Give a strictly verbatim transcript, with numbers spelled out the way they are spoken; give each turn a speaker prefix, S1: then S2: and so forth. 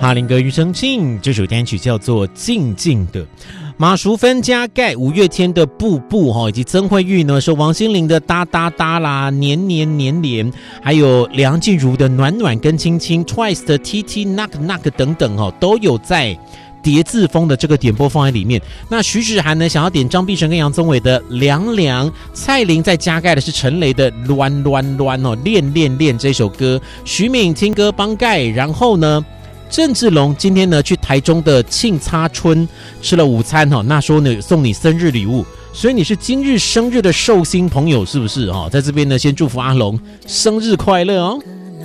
S1: 哈林哥庾澄庆这首单曲叫做《静静的》。马淑芬加盖五月天的《步步》哈，以及曾慧玉呢是王心凌的《哒哒哒》啦，《年年年年》，还有梁静茹的《暖暖跟亲亲》，Twice 的《T T Knock Knock》等等哈，都有在叠字风的这个点播放在里面。那徐芷涵呢想要点张碧晨跟杨宗纬的《凉凉》，蔡琳在加盖的是陈雷的《乱乱乱》哦，《恋恋恋》这首歌。徐敏听歌帮盖，然后呢？郑志龙今天呢去台中的庆差村吃了午餐哈，那说呢送你生日礼物，所以你是今日生日的寿星朋友是不是哈？在这边呢先祝福阿龙生日快乐哦。